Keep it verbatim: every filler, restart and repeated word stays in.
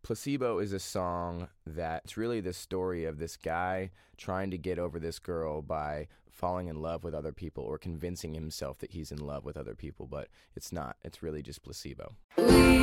Placebo is a song that's really the story of this guy trying to get over this girl by falling in love with other people or convincing himself that he's in love with other people, but it's not. It's really just placebo.